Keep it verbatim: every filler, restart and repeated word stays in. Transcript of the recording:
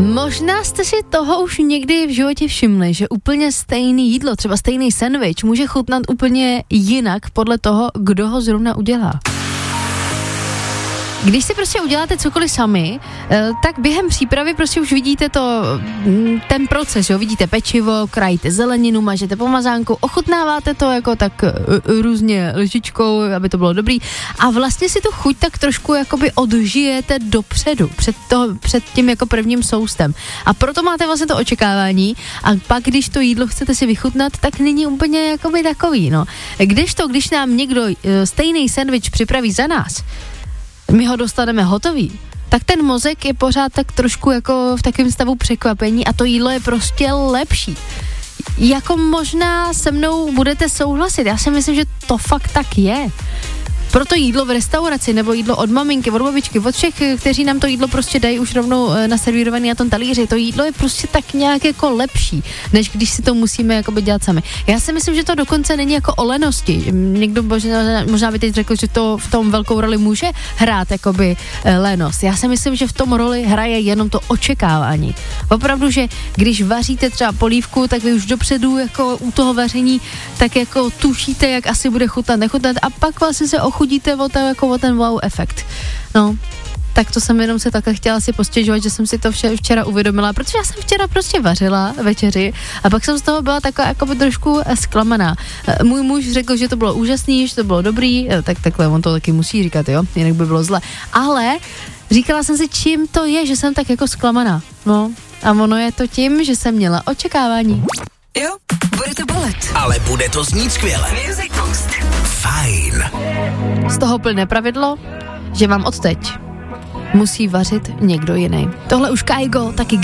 Možná jste si toho už někdy v životě všimli, že úplně stejný jídlo, třeba stejný sendvič, může chutnat úplně jinak podle toho, kdo ho zrovna udělá. Když si prostě uděláte cokoliv sami, tak během přípravy prostě už vidíte to, ten proces, jo, vidíte pečivo, krajíte zeleninu, mažete pomazánku, ochutnáváte to jako tak různě lžičkou, aby to bylo dobrý a vlastně si tu chuť tak trošku jakoby odžijete dopředu, před, to, před tím jako prvním soustem a proto máte vlastně to očekávání a pak, když to jídlo chcete si vychutnat, tak není úplně jakoby takový, no. Kdežto, když nám někdo stejný sendvič připraví za nás, my ho dostaneme hotový, tak ten mozek je pořád tak trošku jako v takovém stavu překvapení a to jídlo je prostě lepší. Jako možná se mnou budete souhlasit, já si myslím, že to fakt tak je. Proto jídlo v restauraci nebo jídlo od maminky, od babičky, od všech, kteří nám to jídlo prostě dají už rovnou naservírovaný na tom talíři, to jídlo je prostě tak nějak jako lepší, než když si to musíme jakoby dělat sami. Já si myslím, že to dokonce není jako o lenosti. Někdo možná, možná by teď řekl, že to v tom velkou roli může hrát jakoby lenost. Já si myslím, že v tom roli hraje jenom to očekávání. Opravdu, že když vaříte třeba polívku, tak vy už dopředu jako u toho vaření tak jako tušíte, jak asi bude chutnat, nechutnat a pak vlastně se ochudíte o ten, jako o ten wow efekt. No, tak to jsem jenom se takhle chtěla si postěžovat, že jsem si to vše, včera uvědomila, protože já jsem včera prostě vařila večeři a pak jsem z toho byla taková jako trošku zklamaná. Můj muž řekl, že to bylo úžasný, že to bylo dobrý, tak takhle on to taky musí říkat, jo, jinak by bylo zle. Ale říkala jsem si, čím to je, že jsem tak jako zklamaná. No, a ono je to tím, že jsem měla očekávání. Jo, bude to bolet. Ale bude to znít skvěle. Music Box. Fajn. Z toho plyne pravidlo, že vám odteď musí vařit někdo jiný. Tohle už Kaigo taky